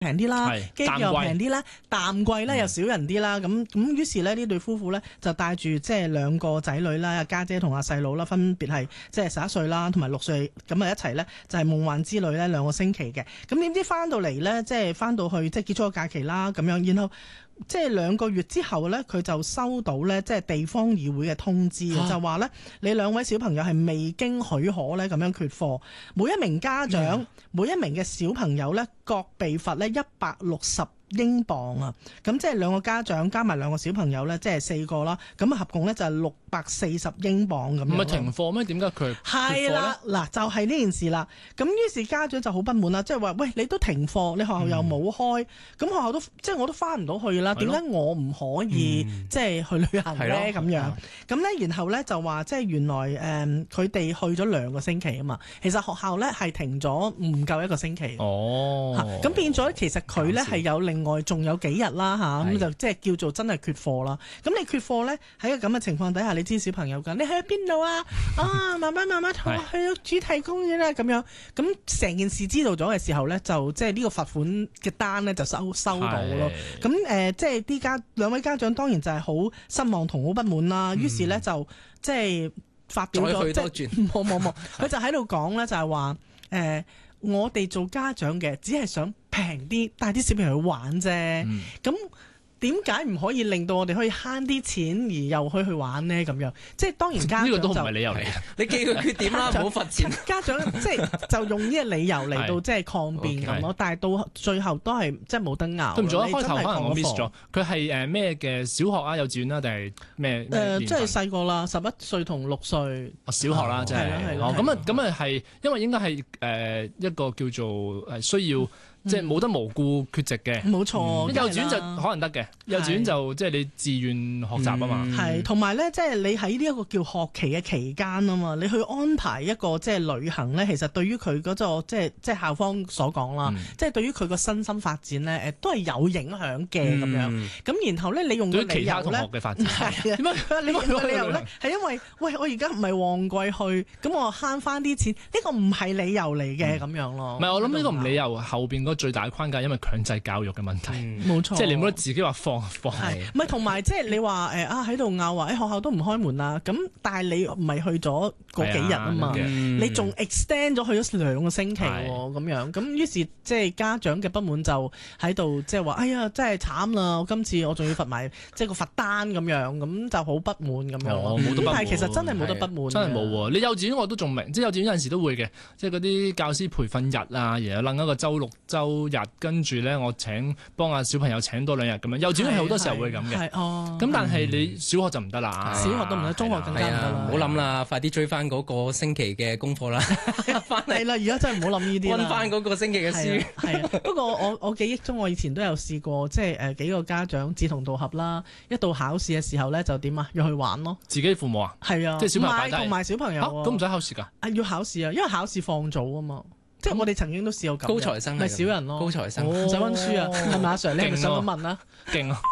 平啲啦，機票又平啲啦，淡季咧又少人啲啦，咁於是咧呢對夫婦咧就帶住即係兩個仔女啦，家姐同阿細佬啦，分別係即係11歲啦，同埋6歲，咁啊一齊咧就係夢幻之旅咧2個星期嘅，咁點知翻到嚟咧，即係翻到去即係結束個假期啦，咁樣，然後即係2個月之後咧，佢就收到咧即係地方議會嘅通知就話咧你2位小朋友係未經許可咧咁樣缺課，每一名家長、每一名嘅小朋友咧各被罰咧160英鎊啊，咁即係2個家長加埋2個小朋友咧，即係4個啦，咁合共咧就係640英鎊咁樣。 唔係停課咩？點解佢係啦，嗱就係呢件事啦。咁於是家長就好不滿啦，即係話喂，你都停課，你學校又冇開，咁學校都即係我都翻唔到去啦，點解我唔可以即係去旅行咧？咁樣咁咧，然後咧就話即係原來佢哋去咗2個星期啊嘛，其實學校咧係停咗唔夠1個星期。咁變咗其實佢咧係有另外仲有幾日啦嚇，咁就即係叫做真係缺課啦。咁你缺課咧喺個咁嘅情況底下，你知小朋友㗎，你去邊度啊？媽媽同我去到主題公園啦咁樣。咁成件事知道咗嘅時候咧，就即係呢個罰款嘅單咧就收到咯。咁即係2位家長當然就係好失望同好不滿啦。於是咧就即係發表咗即係冇，佢就喺度講咧就係話我哋做家長嘅只係想平啲帶啲小朋友去玩啫，咁點解唔可以令到我哋可以慳啲錢而又可以去玩呢？咁樣即係當然家長就呢個都唔係理由嚟， 你記佢缺點啦，唔好罰錢。 家長即係就用呢個理由嚟到即係抗辯咁咯，但係到最後都係即係冇得拗。 對唔住，一開頭可能我 miss 咗，佢係咩嘅小學啊、幼稚園啦，定係咩？ 即係細個啦，11歲同6歲。 小學啦，即係咁啊係，因為應該係一個叫做需要。即係冇得無故缺席嘅， 冇錯。 幼稚園就可能得嘅，幼稚園就即係你自願學習啊嘛。 係，同埋咧，即係你喺呢一個叫學期嘅期間啊嘛，你去安排一個即係旅行咧，其實對於佢嗰個即係校方所講啦，即係對於佢個身心發展咧，都係有影響嘅咁樣。咁然後咧，你用個理由咧， 對其他同學嘅發展係點解？你用個理由咧，係因為喂，我而家唔係旺季去，咁我慳翻啲錢，呢個唔係理由嚟嘅咁樣咯。 唔係，我諗呢個唔理由後邊最大框架，因為強制教育嘅問題， 冇錯。 即係你冇得自己話放。 係，唔係同埋即係你話喺度拗話學校都唔開門啦，咁但係你唔係去咗嗰幾日啊嘛，你仲 extend 咗去咗2個星期喎，咁樣，咁於是即係家長嘅不滿就喺度即係話，哎呀真係慘啦！我今次我仲要罰埋即係個罰單咁樣，咁就好不滿咁樣。 冇得不滿， 但係其實真係冇得不滿， 真係冇喎。你幼稚園我都仲明，即係幼稚園有陣時都會嘅，即係嗰啲教師培訓日啊，然後擸一個週6、週日。跟住咧，我幫小朋友請多2日咁樣。幼稚園係好多時候會咁嘅。咁但係你小學就唔得啦， 小學都唔得，中學更加唔得啦。 唔好諗啦，快啲追翻嗰個星期嘅功課啦。翻嚟啦，而家真係唔好諗呢啲啦。 溫翻嗰個星期嘅書。 係啊，不過我記憶中，我以前都有試過，即係幾個家長志同道合啦，一到考試嘅時候咧，就點啊？要去玩咯。 自己父母啊？ 係啊， 即係小朋友擺低同埋小朋友。 咁唔使考試㗎？ 要考試啊，因為考試放早啊嘛。即係我哋曾經都試過咁， 高材生咪少人咯， 高材生唔使溫書啊，係咪阿 Sir？你係咪想咁問啊？ 勁啊！